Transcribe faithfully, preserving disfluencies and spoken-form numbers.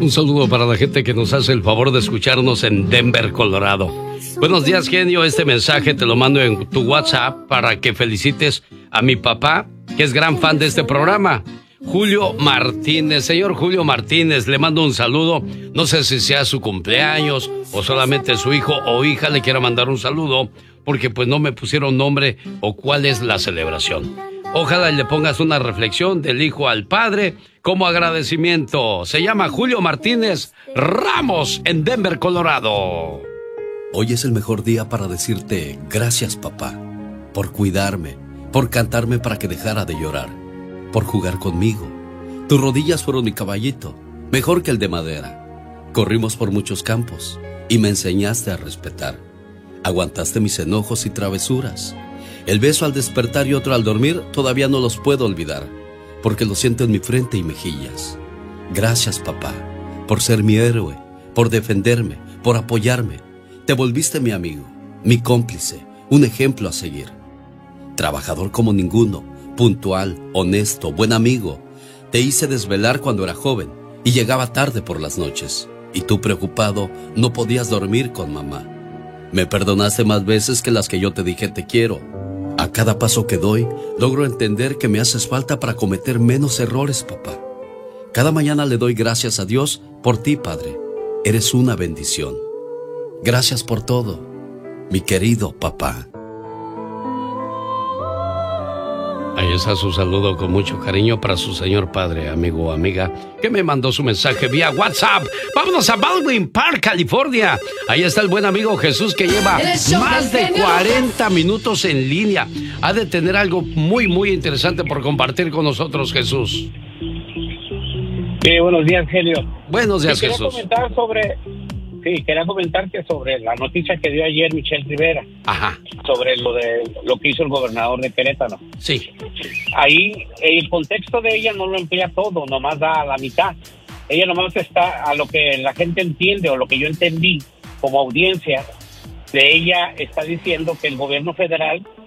Un saludo para la gente que nos hace el favor de escucharnos en Denver, Colorado. Buenos días, genio. Este mensaje te lo mando en tu WhatsApp para que felicites a mi papá, que es gran fan de este programa, Julio Martínez. Señor Julio Martínez, le mando un saludo. No sé si sea su cumpleaños o solamente su hijo o hija le quiera mandar un saludo, porque pues no me pusieron nombre o cuál es la celebración. Ojalá le pongas una reflexión del hijo al padre como agradecimiento. Se llama Julio Martínez Ramos en Denver, Colorado. Hoy es el mejor día para decirte gracias, papá, por cuidarme, por cantarme para que dejara de llorar, por jugar conmigo. Tus rodillas fueron mi caballito, mejor que el de madera. Corrimos por muchos campos y me enseñaste a respetar. Aguantaste mis enojos y travesuras. El beso al despertar y otro al dormir todavía no los puedo olvidar, porque lo siento en mi frente y mejillas. Gracias, papá, por ser mi héroe, por defenderme, por apoyarme. Te volviste mi amigo, mi cómplice, un ejemplo a seguir. Trabajador como ninguno, puntual, honesto, buen amigo. Te hice desvelar cuando era joven y llegaba tarde por las noches. Y tú, preocupado, no podías dormir con mamá. Me perdonaste más veces que las que yo te dije te quiero. A cada paso que doy, logro entender que me haces falta para cometer menos errores, papá. Cada mañana le doy gracias a Dios por ti, Padre. Eres una bendición. Gracias por todo, mi querido papá. Ahí está su saludo con mucho cariño para su señor padre, amigo o amiga, que me mandó su mensaje vía WhatsApp. Vámonos a Baldwin Park, California. Ahí está el buen amigo Jesús, que lleva más de cuarenta minutos en línea. Ha de tener algo muy, muy interesante por compartir con nosotros, Jesús. Sí, buenos días, genio. Buenos días, sí, Jesús. Quería comentar sobre... Sí, quería comentarte sobre la noticia que dio ayer Michelle Rivera. Ajá. Sobre lo de lo que hizo el gobernador de Querétaro. Sí. Ahí el contexto de ella no lo emplea todo, nomás da a la mitad. Ella nomás está a lo que la gente entiende o lo que yo entendí como audiencia de ella, está diciendo que el gobierno federal